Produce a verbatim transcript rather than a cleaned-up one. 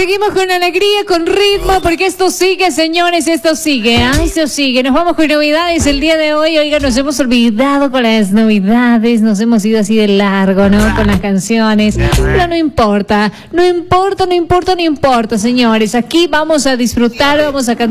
Seguimos con alegría, con ritmo, porque esto sigue, señores, esto sigue, ¿ah? Esto sigue. Nos vamos con novedades el día de hoy. Oiga, nos hemos olvidado con las novedades, nos hemos ido así de largo, ¿no? Con las canciones. Pero no importa, no importa, no importa, no importa, señores. Aquí vamos a disfrutar, vamos a cantar.